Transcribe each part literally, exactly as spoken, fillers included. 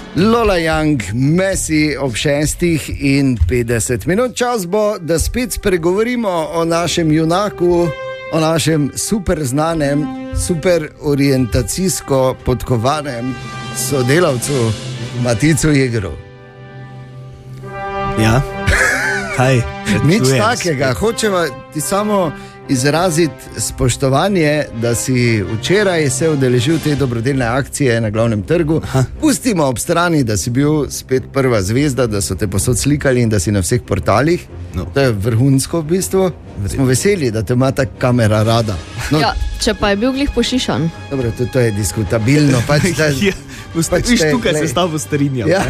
Lola Young, Messi ob šestih in petdeset minut. Čas bo, da spet spregovorimo o našem junaku, o našem super znanem, super orientacijsko podkovanem sodelavcu Maticu Jegru. Ja, kaj? Nič takega, hočeva ti samo izraziti spoštovanje, da si včeraj se udeležil te dobrodelne akcije na glavnem trgu. Aha. Pustimo ob strani, da si bil spet prva zvezda, da so te posod slikali in da si na vseh portalih. No. To je vrhunsko v bistvu. Smo veseli, da te ima ta kamera rada. No. Ja, če pa je bil glih pošišan. Dobro, to, to je diskutabilno. Pač, da, ja, pač viš, te, tukaj le... se s tabo strinjam. Ja,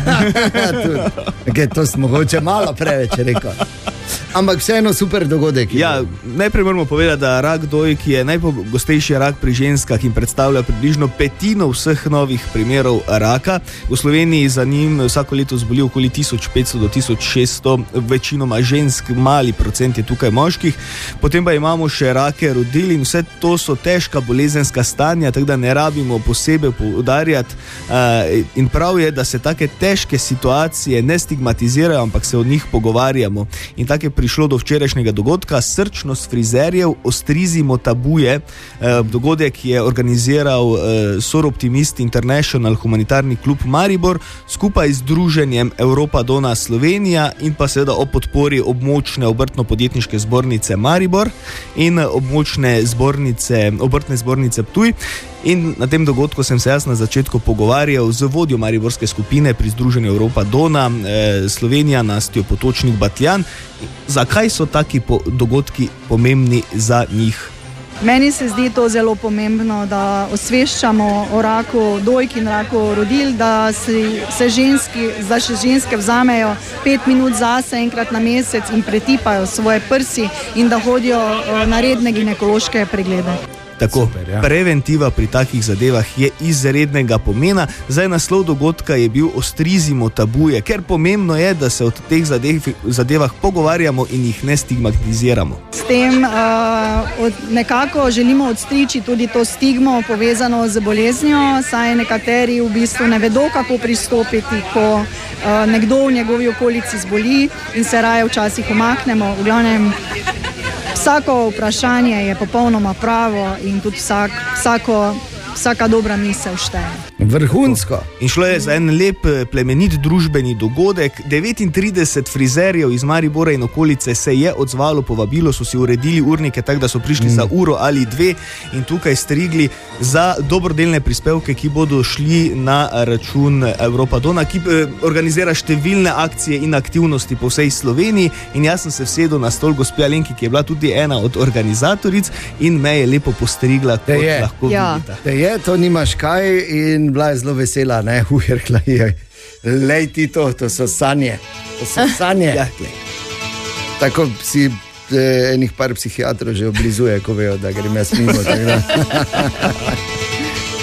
okay, to smo mogoče malo preveč rekel. Ampak vseeno super dogodek. Ja, najprej moramo povedati, da rak dojk je najpogostejši rak pri ženskah in predstavlja približno petino vseh novih primerov raka. V Sloveniji za njim vsako leto zboli okoli tisoč petsto do tisoč šeststo, večinoma žensk, mali procent je tukaj moških. Potem pa imamo še rake rodil in vse to so težka bolezenska stanja, tako da ne rabimo posebej poudarjati. In prav je, da se take težke situacije ne stigmatizirajo, ampak se o njih pogovarjamo. In tako je prišlo do včerajšnjega dogodka. Srčnost frizerjev ostrizimo tabuje. Dogodek je organiziral Soroptimist International humanitarni klub Maribor skupaj z Združenjem Europa Dona Slovenija in pa seveda o podpori območne obrtno-podjetniške zbornice Maribor in območne zbornice, obrtne zbornice Ptuj. In na tem dogodku sem se jaz na začetku pogovarjal z vodjo mariborske skupine pri Združenju Europa Dona eh, Slovenija, Nastjo Potočnik Batljan. Zakaj so taki po dogodki pomembni za njih? Meni se zdi to zelo pomembno, da osveščamo o raku dojk in raku rodil, da si, se ženski, da še ženske vzamejo pet minut zase enkrat na mesec in pretipajo svoje prsi in da hodijo na redne ginekološke preglede. Tako, super, ja. Preventiva pri takih zadevah je izrednega pomena. Zdaj naslov dogodka je bil Ostrizimo tabuje, ker pomembno je, da se o teh zadev, zadevah pogovarjamo in jih ne stigmatiziramo. S tem uh, od, nekako želimo odstriči tudi to stigmo povezano z boleznjo, saj nekateri v bistvu ne vedo, kako pristopiti, ko uh, nekdo v njegovi okolici zboli in se raje včasih umaknemo. V glavnem, vsako vprašanje je popolnoma pravo in tudi vsak, vsako, vsaka dobra misel šteje. Vrhunsko. In šlo je za en lep, plemenit družbeni dogodek. devetintrideset frizerjev iz Maribora in okolice se je odzvalo povabilo, so si uredili urnike tako, da so prišli mm. za uro ali dve in tukaj strigli za dobrodelne prispevke, ki bodo šli na račun Europa Dona, ki organizira številne akcije in aktivnosti po vsej Sloveniji. In jaz sem se vsedel na stol gospe Alenki, ki je bila tudi ena od organizatoric in me je lepo postrigla, kot je. Lahko ja. vidite. Te je, to nimaš kaj in bila je zelo vesela, ne, ujerkla je. Lej ti to, to so sanje. To so sanje. Ja, tako si eh, enih par psihiatrov že oblizuje, ko vejo, da grem jaz mimo.